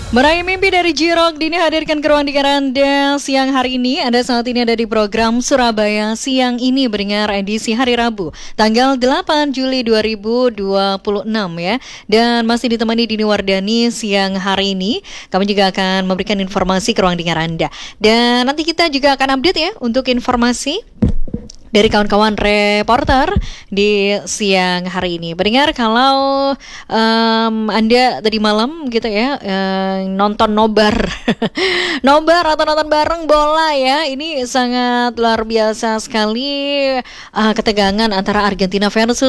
Meraih mimpi dari J-Rock Dini hadirkan ke ruang dengar Anda siang hari ini. Anda saat ini ada di program Surabaya Siang Ini mendengar edisi hari Rabu tanggal 8 Juli 2026 ya. Dan masih ditemani Dini Wardani siang hari ini. Kami juga akan memberikan informasi ke ruang dengar Anda. Dan nanti kita juga akan update ya untuk informasi dari kawan-kawan reporter di siang hari ini. Mendengar kalau Anda tadi malam gitu ya nonton nobar nobar atau nonton bareng bola ya, ini sangat luar biasa sekali ketegangan antara Argentina versus